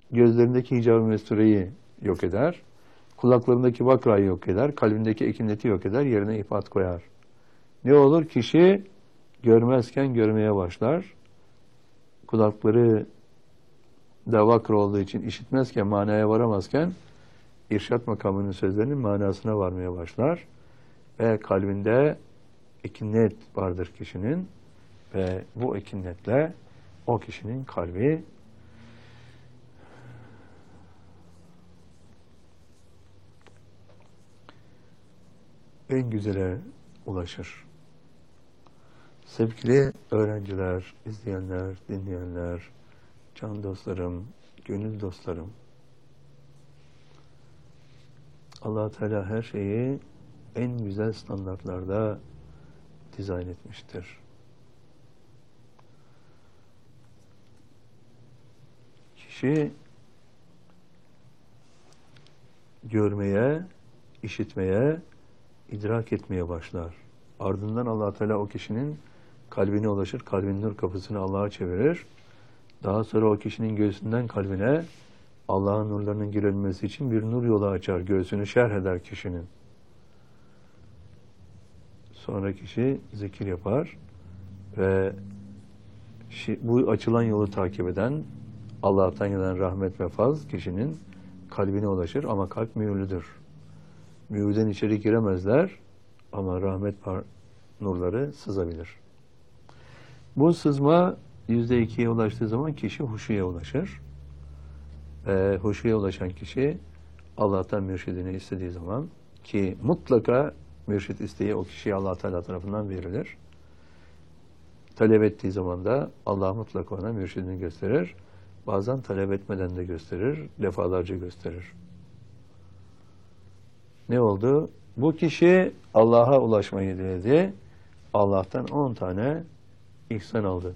gözlerindeki hicab-ı mestureyi yok eder, kulaklarındaki vakrayı yok eder, kalbindeki ekineti yok eder, yerine ifat koyar. Ne olur? Kişi görmezken görmeye başlar. Kulakları da vakr olduğu için işitmezken, manaya varamazken irşat makamının sözlerinin manasına varmaya başlar. Ve kalbinde ekinnet vardır kişinin ve bu ekinnetle o kişinin kalbi en güzele ulaşır. Sevgili öğrenciler, izleyenler, dinleyenler, can dostlarım, gönül dostlarım, Allah Teala her şeyi en güzel standartlarda dizayn etmiştir. Kişi görmeye, işitmeye, idrak etmeye başlar. Ardından Allah Teala o kişinin kalbine ulaşır, kalbin nur kapısını Allah'a çevirir. Daha sonra o kişinin göğsünden kalbine Allah'ın nurlarının girebilmesi için bir nur yolu açar, göğsünü şerh eder kişinin. Sonra kişi zikir yapar ve bu açılan yolu takip eden Allah'tan gelen rahmet ve faz kişinin kalbine ulaşır ama kalp mühürlüdür. Mühürden içeri giremezler ama rahmet nurları sızabilir. Bu sızma %2'ye ulaştığı zaman kişi huşuya ulaşır. Huşuya ulaşan kişi Allah'tan mürşidini istediği zaman, ki mutlaka mürşid isteği o kişiye Allah Teala tarafından verilir. Talep ettiği zaman da Allah mutlaka ona mürşidini gösterir. Bazen talep etmeden de gösterir, defalarca gösterir. Ne oldu? Bu kişi Allah'a ulaşmayı diledi. Allah'tan 10 tane ihsan aldı.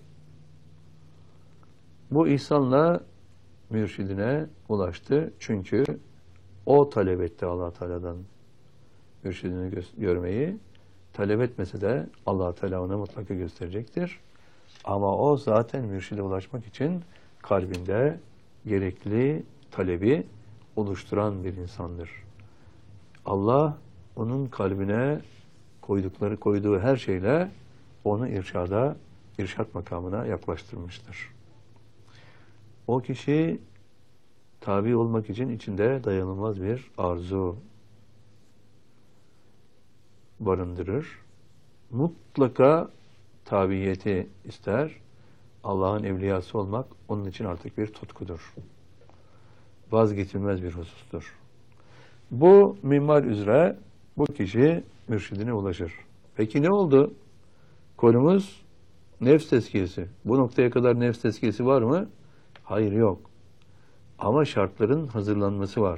Bu ihsanla mürşidine ulaştı. Çünkü o talep etti Allah Teala'dan mürşidini görmeyi. Talep etmese de Allah Teala ona mutlaka gösterecektir. Ama o zaten mürşide ulaşmak için kalbinde gerekli talebi oluşturan bir insandır. Allah onun kalbine koyduğu her şeyle onu irşat makamına yaklaştırmıştır. O kişi tabi olmak için içinde dayanılmaz bir arzu barındırır. Mutlaka tabiyeti ister. Allah'ın evliyası olmak onun için artık bir tutkudur. Vazgeçilmez bir husustur. Bu minval üzere bu kişi mürşidine ulaşır. Peki ne oldu? Konumuz nefs tezkiyesi. Bu noktaya kadar nefs tezkiyesi var mı? Hayır, yok. Ama şartların hazırlanması var.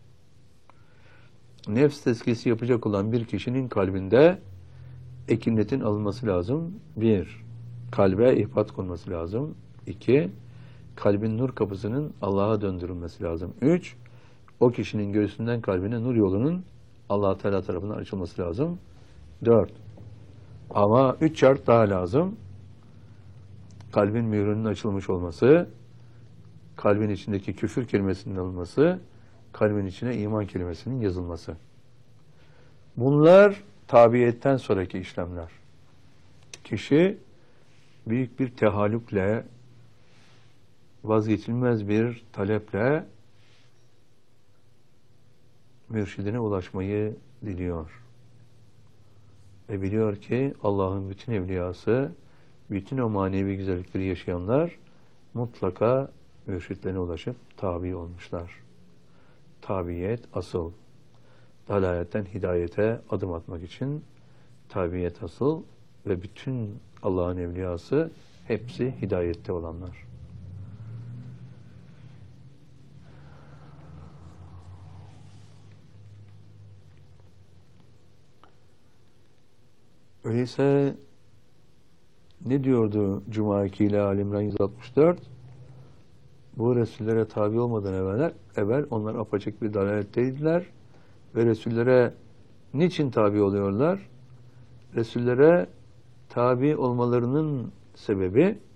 Nefs tezkiyesi yapacak olan bir kişinin kalbinde ekinnetin alınması lazım. 1. Kalbe ihbat konması lazım. 2. Kalbin nur kapısının Allah'a döndürülmesi lazım. 3. O kişinin göğsünden kalbine nur yolunun Allah Teala tarafından açılması lazım. 4. Ama 3 şart daha lazım. Kalbin mührünün açılmış olması, kalbin içindeki küfür kelimesinin alınması, kalbin içine iman kelimesinin yazılması. Bunlar tabiyetten sonraki işlemler. Kişi büyük bir tehallükle, vazgeçilmez bir taleple mürşidine ulaşmayı diliyor. Ve biliyor ki Allah'ın bütün evliyası, bütün o manevi güzellikleri yaşayanlar mutlaka mürşitlerine ulaşıp tabi olmuşlar. Tabiyet asıl. Dalaletten hidayete adım atmak için tabiyet asıl ve bütün Allah'ın evliyası hepsi hidayette olanlar. Öyleyse ne diyordu Cuma 2 ile Ali İmran 164? Bu Resullere tabi olmadan evvel onlar apaçık bir dalaletteydiler ve Resullere niçin tabi oluyorlar? Resullere tabi olmalarının sebebi